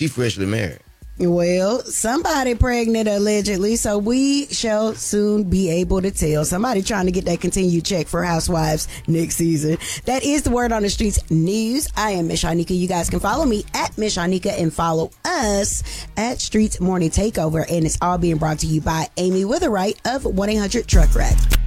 She freshly married. Well, somebody pregnant allegedly, so we shall soon be able to tell. Somebody trying to get that continued check for Housewives next season. That is the Word on the Streets news. I am Miss Shanika. You guys can follow me at Miss Shanika and follow us at Streets Morning Takeover. And it's all being brought to you by Amy Witherite of 1-800 Truck Wreck.